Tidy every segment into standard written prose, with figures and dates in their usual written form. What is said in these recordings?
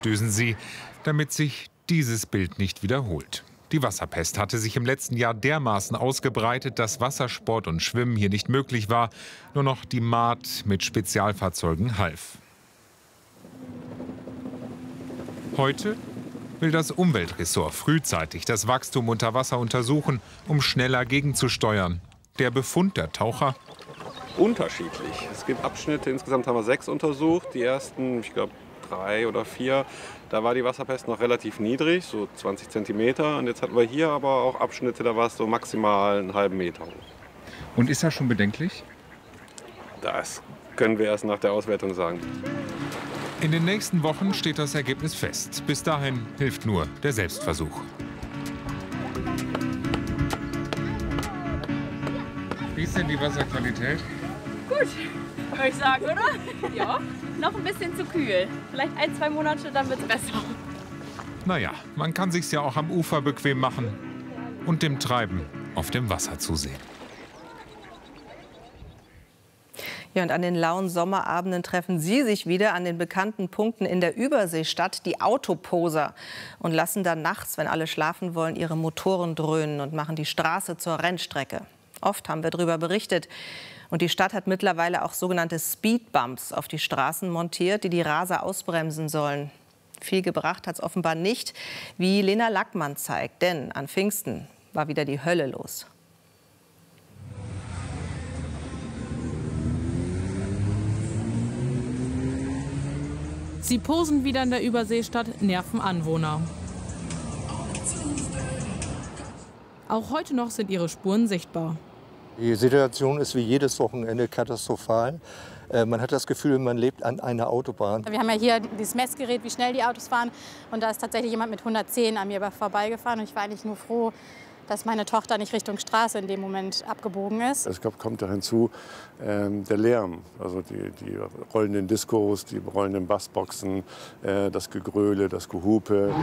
Düsen sie, damit sich dieses Bild nicht wiederholt. Die Wasserpest hatte sich im letzten Jahr dermaßen ausgebreitet, dass Wassersport und Schwimmen hier nicht möglich war. Nur noch die Maat mit Spezialfahrzeugen half. Heute will das Umweltressort frühzeitig das Wachstum unter Wasser untersuchen, um schneller gegenzusteuern. Der Befund der Taucher: unterschiedlich. Es gibt Abschnitte, insgesamt haben wir 6 untersucht. Die ersten, ich glaube 3 oder 4, da war die Wasserpest noch relativ niedrig, so 20 Zentimeter. Und jetzt hatten wir hier aber auch Abschnitte, da war es so maximal einen halben Meter hoch. Und ist das schon bedenklich? Das können wir erst nach der Auswertung sagen. In den nächsten Wochen steht das Ergebnis fest. Bis dahin hilft nur der Selbstversuch. Wie ist denn die Wasserqualität? Gut, würde ich sagen, oder? Ja, noch ein bisschen zu kühl. Vielleicht 1, 2 Monate, dann wird es besser. Naja, man kann sich's ja auch am Ufer bequem machen und dem Treiben auf dem Wasser zusehen. Ja, und an den lauen Sommerabenden treffen Sie sich wieder an den bekannten Punkten in der Überseestadt, die Autoposer, und lassen dann nachts, wenn alle schlafen wollen, ihre Motoren dröhnen und machen die Straße zur Rennstrecke. Oft haben wir darüber berichtet. Und die Stadt hat mittlerweile auch sogenannte Speedbumps auf die Straßen montiert, die die Raser ausbremsen sollen. Viel gebracht hat es offenbar nicht, wie Lena Lackmann zeigt. Denn an Pfingsten war wieder die Hölle los. Sie posen wieder in der Überseestadt, nerven Anwohner. Auch heute noch sind ihre Spuren sichtbar. Die Situation ist wie jedes Wochenende katastrophal. Man hat das Gefühl, man lebt an einer Autobahn. Wir haben ja hier dieses Messgerät, wie schnell die Autos fahren. Und da ist tatsächlich jemand mit 110 an mir vorbeigefahren. Und ich war eigentlich nur froh, dass meine Tochter nicht Richtung Straße in dem Moment abgebogen ist. Es kommt da hinzu der Lärm, also die rollenden Diskos, die rollenden Bassboxen, das Gegröle, das Gehupe.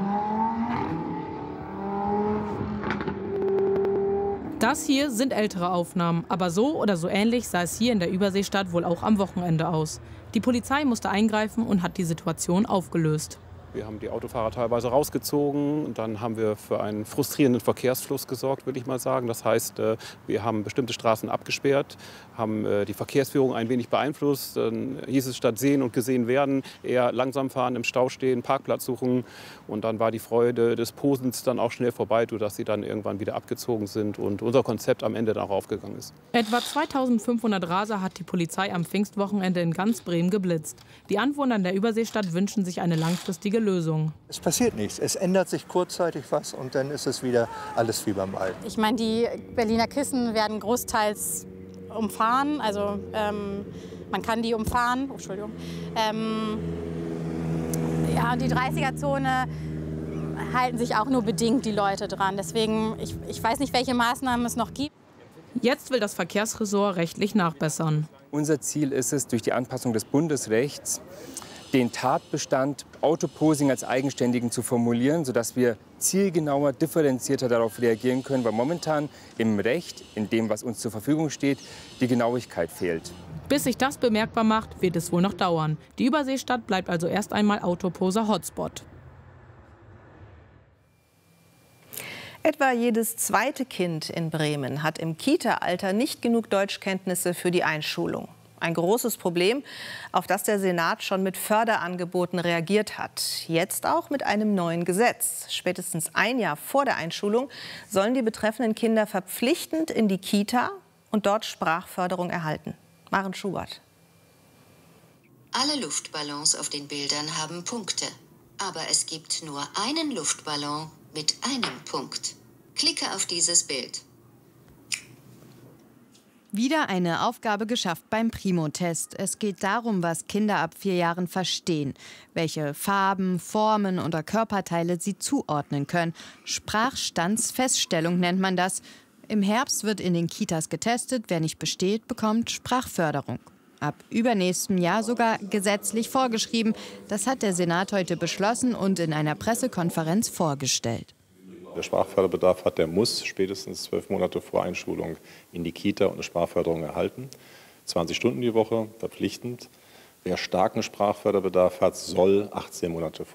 Das hier sind ältere Aufnahmen, aber so oder so ähnlich sah es hier in der Überseestadt wohl auch am Wochenende aus. Die Polizei musste eingreifen und hat die Situation aufgelöst. Wir haben die Autofahrer teilweise rausgezogen und dann haben wir für einen frustrierenden Verkehrsfluss gesorgt, würde ich mal sagen. Das heißt, wir haben bestimmte Straßen abgesperrt, haben die Verkehrsführung ein wenig beeinflusst. Dann hieß es statt sehen und gesehen werden, eher langsam fahren, im Stau stehen, Parkplatz suchen. Und dann war die Freude des Posens dann auch schnell vorbei, sodass sie dann irgendwann wieder abgezogen sind und unser Konzept am Ende dann auch aufgegangen ist. Etwa 2500 Raser hat die Polizei am Pfingstwochenende in ganz Bremen geblitzt. Die Anwohner in der Überseestadt wünschen sich eine langfristige Lösung. Es passiert nichts. Es ändert sich kurzzeitig was und dann ist es wieder alles wie beim Alten. Ich meine, die Berliner Kissen werden großteils umfahren. Also man kann die umfahren. Oh, Entschuldigung. Ja, die 30er-Zone halten sich auch nur bedingt die Leute dran. Deswegen, ich weiß nicht, welche Maßnahmen es noch gibt. Jetzt will das Verkehrsressort rechtlich nachbessern. Unser Ziel ist es, durch die Anpassung des Bundesrechts den Tatbestand Autoposing als eigenständigen zu formulieren, sodass wir zielgenauer, differenzierter darauf reagieren können, weil momentan im Recht, in dem, was uns zur Verfügung steht, die Genauigkeit fehlt. Bis sich das bemerkbar macht, wird es wohl noch dauern. Die Überseestadt bleibt also erst einmal Autoposer-Hotspot. Etwa jedes zweite Kind in Bremen hat im Kita-Alter nicht genug Deutschkenntnisse für die Einschulung. Ein großes Problem, auf das der Senat schon mit Förderangeboten reagiert hat. Jetzt auch mit einem neuen Gesetz. Spätestens ein Jahr vor der Einschulung sollen die betreffenden Kinder verpflichtend in die Kita und dort Sprachförderung erhalten. Maren Schubert. Alle Luftballons auf den Bildern haben Punkte. Aber es gibt nur einen Luftballon mit einem Punkt. Klicke auf dieses Bild. Wieder eine Aufgabe geschafft beim Primo-Test. Es geht darum, was Kinder ab 4 Jahren verstehen. Welche Farben, Formen oder Körperteile sie zuordnen können. Sprachstandsfeststellung nennt man das. Im Herbst wird in den Kitas getestet. Wer nicht besteht, bekommt Sprachförderung. Ab übernächstem Jahr sogar gesetzlich vorgeschrieben. Das hat der Senat heute beschlossen und in einer Pressekonferenz vorgestellt. Wer Sprachförderbedarf hat, der muss spätestens 12 Monate vor Einschulung in die Kita und eine Sprachförderung erhalten. 20 Stunden die Woche, verpflichtend. Wer starken Sprachförderbedarf hat, soll 18 Monate